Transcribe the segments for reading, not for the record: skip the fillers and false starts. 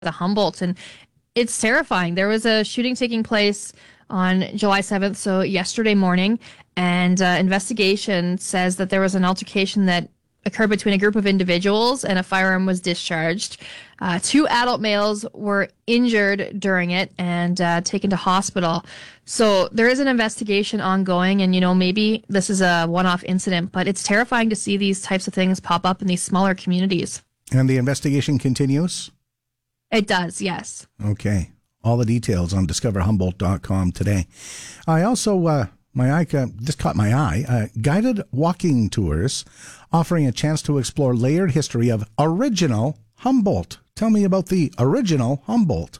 the Humboldt, and it's terrifying. There was a shooting taking place on July 7th, so yesterday morning, and investigation says that there was an altercation that occurred between a group of individuals and a firearm was discharged. Two adult males were injured during it and taken to hospital. So there is an investigation ongoing, and, maybe this is a one-off incident, but it's terrifying to see these types of things pop up in these smaller communities. And the investigation continues? It does, yes. Okay. All the details on discoverhumboldt.com today. I also, this caught my eye, guided walking tours offering a chance to explore layered history of original Humboldt. Tell me about the original Humboldt.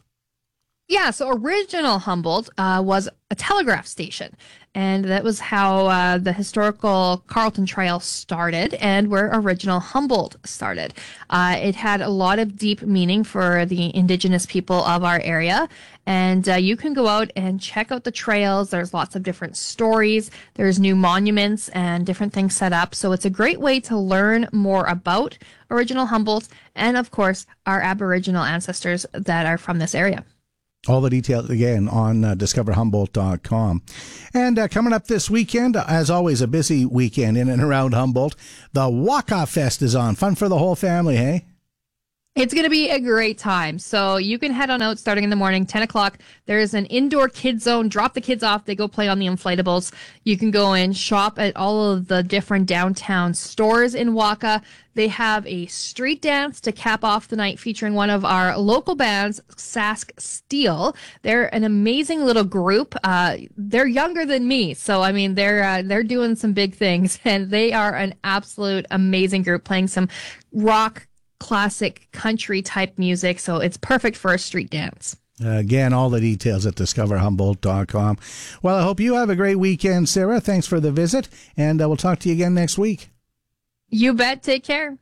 Yeah, so original Humboldt was a telegraph station, and that was how the historical Carlton Trail started and where original Humboldt started. It had a lot of deep meaning for the indigenous people of our area, and you can go out and check out the trails. There's lots of different stories. There's new monuments and different things set up, so it's a great way to learn more about original Humboldt and, of course, our Aboriginal ancestors that are from this area. All the details, again, on discoverhumboldt.com. And coming up this weekend, as always, a busy weekend in and around Humboldt, the Waka Fest is on. Fun for the whole family, hey? It's going to be a great time. So you can head on out starting in the morning, 10 o'clock. There's an indoor kids zone. Drop the kids off. They go play on the inflatables. You can go and shop at all of the different downtown stores in Waka. They have a street dance to cap off the night featuring one of our local bands, Sask Steel. They're an amazing little group. They're younger than me. So, they're doing some big things, and they are an absolute amazing group playing some rock, classic country type music, so it's perfect for a street dance. Again, all the details at discoverhumboldt.com. Well, I hope you have a great weekend, Sarah. Thanks for the visit, and we'll talk to you again next week. You bet. Take care.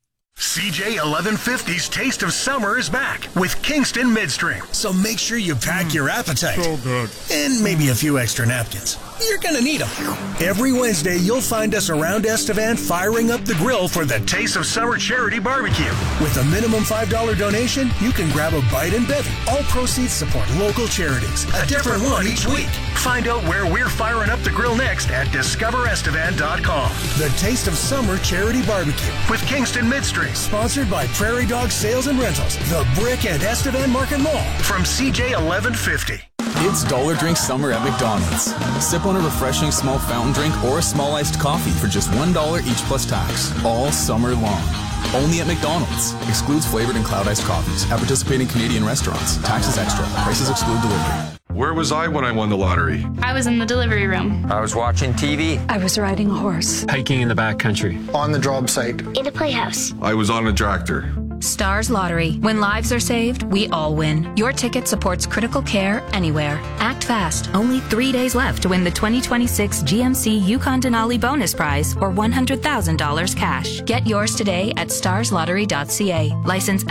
CJ 1150's Taste of Summer is back with Kingston Midstream. So make sure you pack your appetite. So good. And maybe a few extra napkins. You're going to need them. Every Wednesday, you'll find us around Estevan firing up the grill for the Taste of Summer Charity Barbecue. With a minimum $5 donation, you can grab a bite and bevy. All proceeds support local charities. A different one each week. Find out where we're firing up the grill next at discoverestevan.com. The Taste of Summer Charity Barbecue with Kingston Midstream. Sponsored by Prairie Dog Sales and Rentals, the Brick and Estevan Market Mall. From CJ 1150. It's Dollar Drink Summer at McDonald's. Sip on a refreshing small fountain drink or a small iced coffee for just $1 each plus tax, all summer long. Only at McDonald's. Excludes flavored and cloud iced coffees at participating Canadian restaurants. Taxes extra. Prices exclude delivery. Where was I when I won the lottery? I was in the delivery room. I was watching TV. I was riding a horse. Hiking in the backcountry. On the job site. In a playhouse. I was on a tractor. Stars Lottery. When lives are saved, we all win. Your ticket supports critical care anywhere. Act fast. Only 3 days left to win the 2026 GMC Yukon Denali bonus prize or $100,000 cash. Get yours today at starslottery.ca. License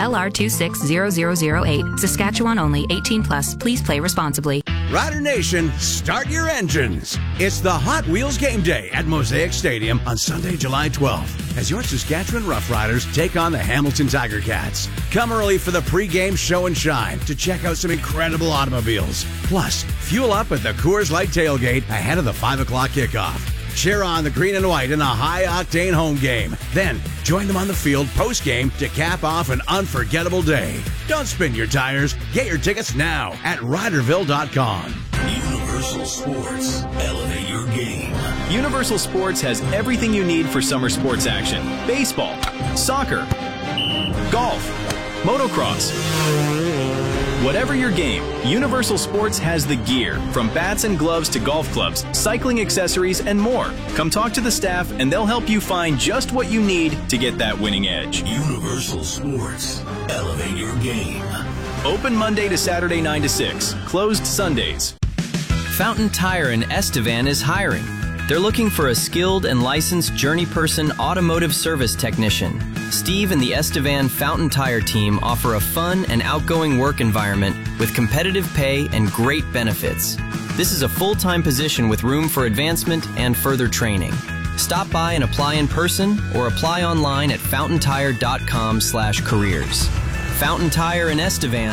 LR260008. Saskatchewan only. 18 plus. Please play responsibly. Rider Nation, start your engines. It's the Hot Wheels Game Day at Mosaic Stadium on Sunday, July 12th, as your Saskatchewan Roughriders take on the Hamilton Tiger Cats. Come early for the pre-game show and shine to check out some incredible automobiles. Plus, fuel up at the Coors Light tailgate ahead of the 5 o'clock kickoff. Cheer on the green and white in a high-octane home game. Then, join them on the field post-game to cap off an unforgettable day. Don't spin your tires. Get your tickets now at Riderville.com. Universal Sports. Elevate your game. Universal Sports has everything you need for summer sports action. Baseball, soccer, golf, motocross. Whatever your game, Universal Sports has the gear, from bats and gloves to golf clubs, cycling accessories, and more. Come talk to the staff and they'll help you find just what you need to get that winning edge. Universal Sports. Elevate your game. Open Monday to Saturday 9 to 6. Closed Sundays. Fountain Tire in Estevan is hiring. They're looking for a skilled and licensed journey person automotive service technician. Steve and the Estevan Fountain Tire team offer a fun and outgoing work environment with competitive pay and great benefits. This is a full-time position with room for advancement and further training. Stop by and apply in person or apply online at fountaintire.com/careers. Fountain Tire in Estevan